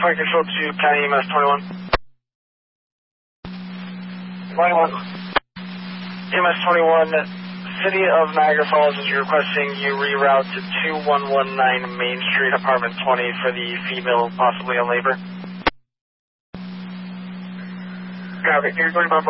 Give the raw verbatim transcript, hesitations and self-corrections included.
Flight Control to County E M S twenty-one. twenty-one. E M S twenty-one, City of Niagara Falls is requesting you reroute to two one one nine Main Street, apartment twenty for the female possibly on labor. Copy, you're going to